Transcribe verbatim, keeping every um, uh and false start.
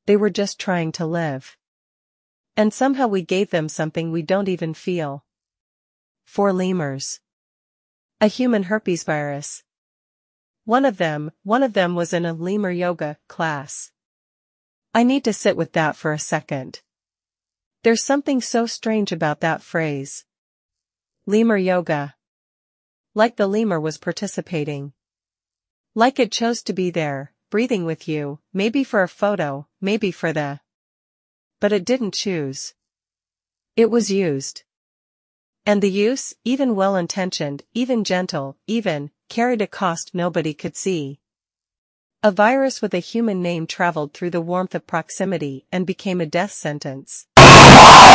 They were just trying to live. And somehow we gave them something we don't even feel. Four lemurs. A human herpes virus. One of them, one of them was in a lemur yoga class. I need to sit with that for a second. There's something so strange about that phrase. Lemur yoga. Like the lemur was participating. Like it chose to be there, breathing with you, maybe for a photo, maybe for the... But it didn't choose. It was used. And the use, even well-intentioned, even gentle, even, carried a cost nobody could see. A virus with a human name traveled through the warmth of proximity and became a death sentence.